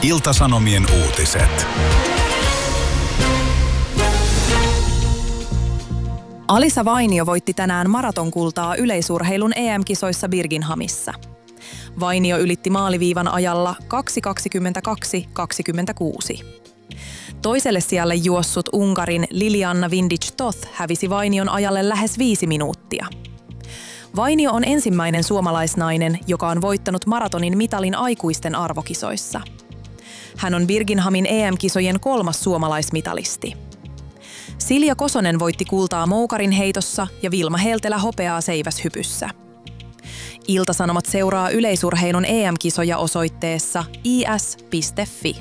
Ilta-Sanomien uutiset. Alisa Vainio voitti tänään maratonkultaa yleisurheilun EM-kisoissa Birminghamissa. Vainio ylitti maaliviivan ajalla 2:22.26. Toiselle sijalle juossut Unkarin Liliana Vindic-Toth hävisi Vainion ajalle lähes 5 minuuttia. Vainio on ensimmäinen suomalaisnainen, joka on voittanut maratonin mitalin aikuisten arvokisoissa. Hän on Birminghamin EM-kisojen 3. suomalaismitalisti. Silja Kosonen voitti kultaa moukarin heitossa ja Vilma Heltelä hopeaa seiväshypyssä. Ilta-Sanomat seuraa yleisurheilun EM-kisoja osoitteessa is.fi.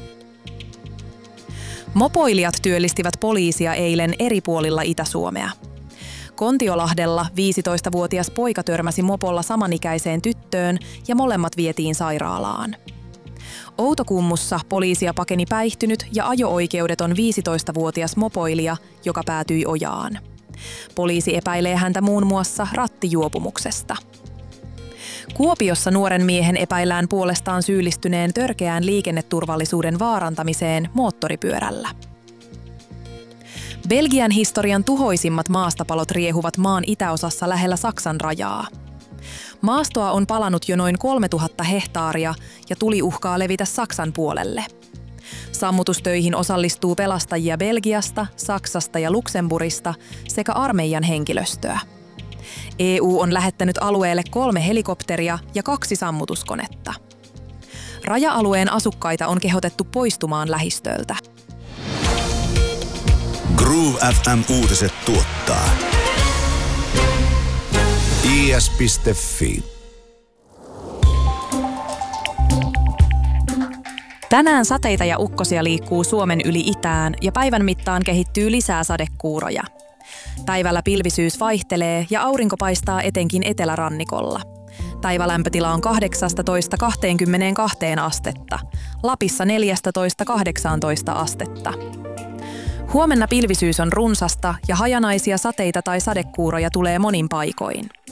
Mopoilijat työllistivät poliisia eilen eri puolilla Itä-Suomea. Kontiolahdella 15-vuotias poika törmäsi mopolla samanikäiseen tyttöön ja molemmat vietiin sairaalaan. Outokummussa poliisia pakeni päihtynyt ja ajo-oikeudeton 15-vuotias mopoilija, joka päätyi ojaan. Poliisi epäilee häntä muun muassa rattijuopumuksesta. Kuopiossa nuoren miehen epäillään puolestaan syyllistyneen törkeään liikenneturvallisuuden vaarantamiseen moottoripyörällä. Belgian historian tuhoisimmat maastopalot riehuvat maan itäosassa lähellä Saksan rajaa. Maastoa on palanut jo noin 3000 hehtaaria ja tuli uhkaa levitä Saksan puolelle. Sammutustöihin osallistuu pelastajia Belgiasta, Saksasta ja Luxemburgista sekä armeijan henkilöstöä. EU on lähettänyt alueelle 3 helikopteria ja 2 sammutuskonetta. Raja-alueen asukkaita on kehotettu poistumaan lähistöltä. Groove FM-uutiset tuottaa is.fi. Tänään sateita ja ukkosia liikkuu Suomen yli itään ja päivän mittaan kehittyy lisää sadekuuroja. Päivällä pilvisyys vaihtelee ja aurinko paistaa etenkin etelärannikolla. Päivälämpötila on 18–22 astetta, Lapissa 14–18 astetta. Huomenna pilvisyys on runsasta ja hajanaisia sateita tai sadekuuroja tulee monin paikoin.